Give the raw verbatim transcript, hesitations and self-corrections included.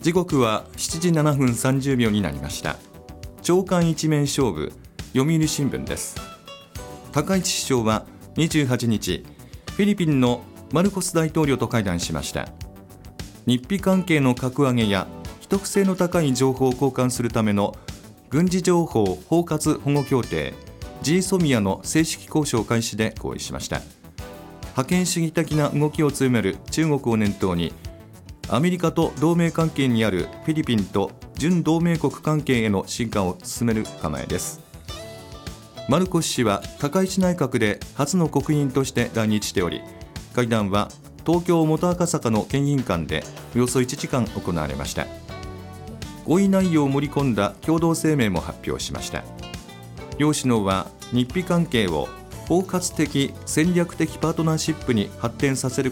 時刻はしちじななふんさんじゅうびょうになりました。朝刊一面勝負、読売新聞です。高市首相はにじゅうはちにち、フィリピンのマルコス大統領と会談しました。日菲関係の格上げや秘匿性の高い情報を交換するための軍事情報包括保護協定 ジーソミア の正式交渉開始で合意しました。覇権主義的な動きを強める中国を念頭に、アメリカと同盟関係にあるフィリピンと準同盟国関係への進化を進める構えです。マルコス氏は高市内閣で初の国賓として来日しており、会談は東京元赤坂の県議館でおよそいちじかん行われました。合意内容を盛り込んだ共同声明も発表しました。両首脳は日菲関係を包括的戦略的パートナーシップに発展させる